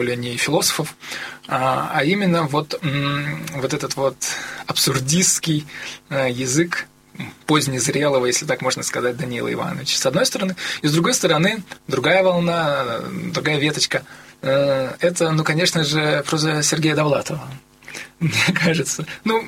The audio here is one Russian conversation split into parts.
не философов, а именно вот этот вот абсурдистский язык позднезрелого, если так можно сказать, Даниила Ивановича, с одной стороны. И с другой стороны, другая волна, другая веточка – это, конечно же, проза Сергея Довлатова. Мне кажется,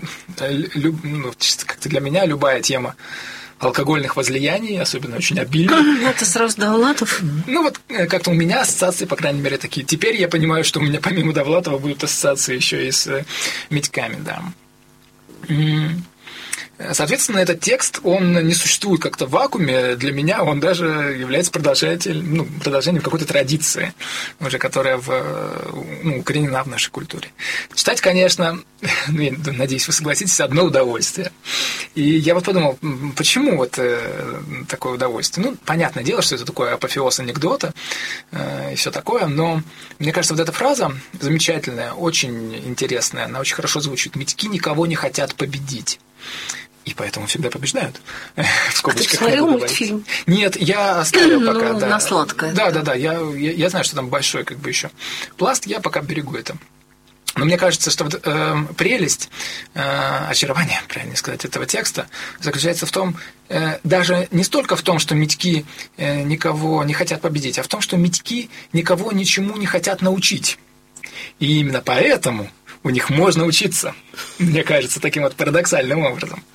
как-то для меня любая тема алкогольных возлияний, особенно очень обильно. Это сразу Довлатов? Как-то у меня ассоциации, по крайней мере, такие. Теперь я понимаю, что у меня помимо Довлатова будут ассоциации еще и с Митьками, да. Соответственно, этот текст, он не существует как-то в вакууме. Для меня он даже является продолжением какой-то традиции, уже которая укоренена в нашей культуре. Читать, конечно, надеюсь, вы согласитесь, одно удовольствие. И я вот подумал, почему вот такое удовольствие? Понятное дело, что это такое апофеоз анекдота и все такое, но мне кажется, вот эта фраза замечательная, очень интересная, она очень хорошо звучит. «Митьки никого не хотят победить». И поэтому всегда побеждают. В скобочках. Ты посмотрел мультфильм? Нет, я оставил пока. На сладкое. Да. Я знаю, что там большой еще пласт, я пока берегу это. Но мне кажется, что вот прелесть, очарование, правильно сказать, этого текста заключается в том, даже не столько в том, что Митьки никого не хотят победить, а в том, что Митьки никого ничему не хотят научить. И именно поэтому у них можно учиться, мне кажется, таким вот парадоксальным образом.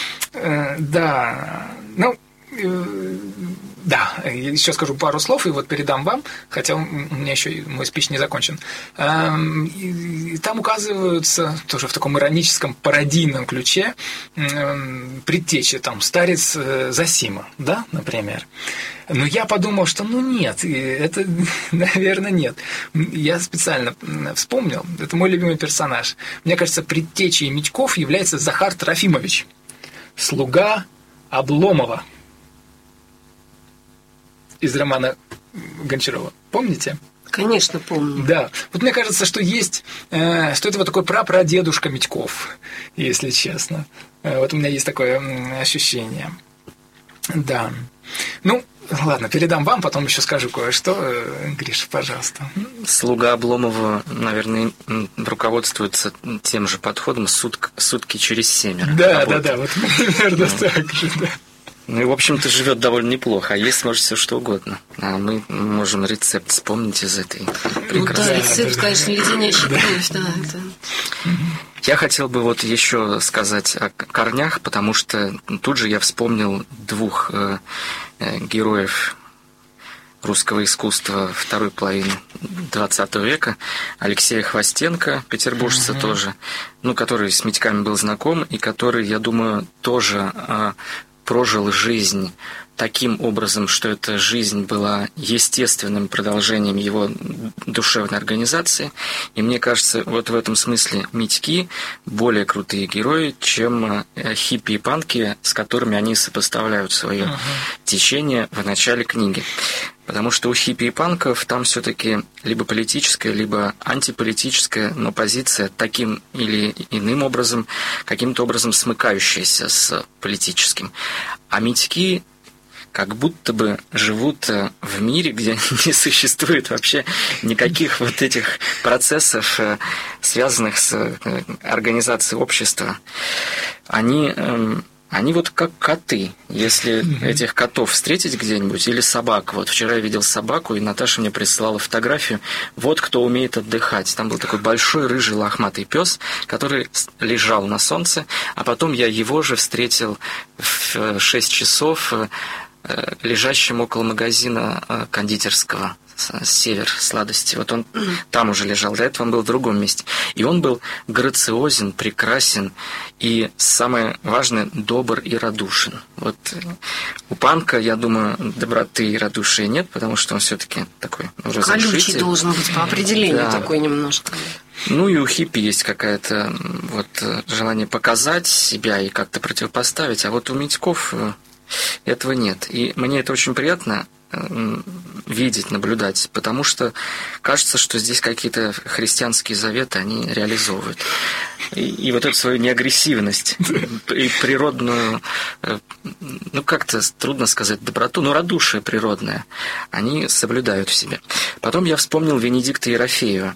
Да, еще скажу пару слов и вот передам вам, хотя у меня еще мой спич не закончен. И там указываются тоже в таком ироническом пародийном ключе предтечи, там, старец Зосима, да, например. Но я подумал, что нет, это, наверное, нет. Я специально вспомнил, это мой любимый персонаж. Мне кажется, предтечей Митьков является Захар Трофимович, слуга Обломова из романа Гончарова. Помните? Конечно, помню. Да. Вот мне кажется, что это вот такой прапрадедушка Митьков, если честно. Вот у меня есть такое ощущение. Да. Ладно, передам вам, потом еще скажу кое-что. Гриша, пожалуйста. Слуга Обломова, наверное, руководствуется тем же подходом сутки через 7. Да, вот примерно так же, да. И, в общем-то, живет довольно неплохо, а есть, может, все что угодно. А мы можем рецепт вспомнить из этой прекрасной... рецепт, конечно, леденящий кровь, да. Я хотел бы вот еще сказать о корнях, потому что тут же я вспомнил двух героев русского искусства второй половины XX века, Алексея Хвостенко, петербуржца тоже, который с Митьками был знаком, и который, я думаю, тоже прожил жизнь таким образом, что эта жизнь была естественным продолжением его душевной организации. И мне кажется, вот в этом смысле Митьки более крутые герои, чем хиппи и панки, с которыми они сопоставляют свое течение в начале книги. Потому что у хиппи и панков там все-таки либо политическая, либо антиполитическая, но позиция таким или иным образом, каким-то образом смыкающаяся с политическим. А Митьки как будто бы живут в мире, где не существует вообще никаких вот этих процессов, связанных с организацией общества. Они вот как коты. Если этих котов встретить где-нибудь, или собак. Вот вчера я видел собаку, и Наташа мне присылала фотографию. Вот кто умеет отдыхать. Там был такой большой рыжий лохматый пес, который лежал на солнце, а потом я его же встретил в 6 часов лежащим около магазина кондитерского «Север» сладости. Вот он там уже лежал, до этого он был в другом месте. И он был грациозен, прекрасен и, самое важное, добр и радушен. Вот у панка, я думаю, доброты и радушия нет, потому что он все-таки такой разрушитель. Колючий должен быть по определению, такой немножко. И у хиппи есть какое-то желание показать себя и как-то противопоставить, а вот у Митьков этого нет. И мне это очень приятно, видеть, наблюдать, потому что кажется, что здесь какие-то христианские заветы они реализовывают. И вот эту свою неагрессивность, и природную, ну как-то трудно сказать, доброту, но радушие природное, они соблюдают в себе. Потом я вспомнил Венедикта Ерофеева,